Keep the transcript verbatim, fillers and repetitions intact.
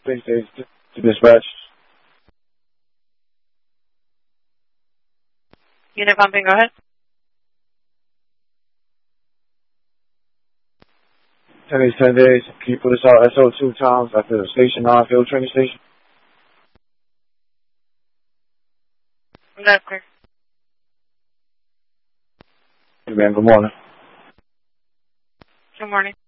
Please stay to, to dispatch. Unit pumping, go ahead. ten days, ten days. Can you put us out S O two times after the station nine field training station? That's clear. Hey, man, good morning. Good morning.